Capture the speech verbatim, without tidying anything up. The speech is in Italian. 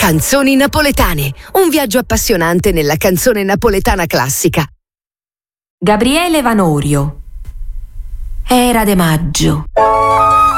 Canzoni napoletane, un viaggio appassionante nella canzone napoletana classica. Gabriele Vanorio. Era de maggio.